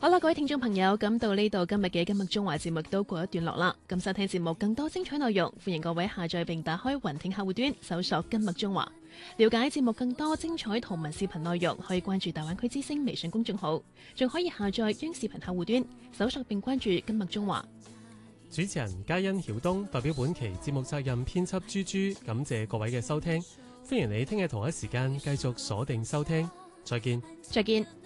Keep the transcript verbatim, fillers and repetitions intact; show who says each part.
Speaker 1: 好啦，各位聽眾朋友，咁到呢度今日嘅今日中華節目都過一段落啦。咁收聽節目更多精彩內容，歡迎各位下載並打開雲聽客戶端，搜索今日中華，了解節目更多精彩圖文視頻內容，可以關注大灣區之聲微信公眾號，仲可以下載央視頻客戶端，搜索並關注今日中華。
Speaker 2: 主持人嘉欣曉東代表本期節目責任編輯朱朱，感謝各位嘅收聽，歡迎你聽日同一時間繼續鎖定收聽，再見。
Speaker 1: 再見。